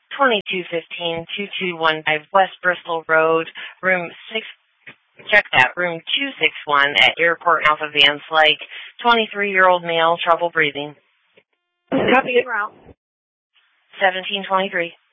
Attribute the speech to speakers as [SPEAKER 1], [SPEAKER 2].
[SPEAKER 1] 2215-2215 West Bristol Road, room 6. Check that, room 261 at Airport Alpha Vans Lake. 23-year-old male, trouble breathing.
[SPEAKER 2] Copy, it route.
[SPEAKER 1] 1723.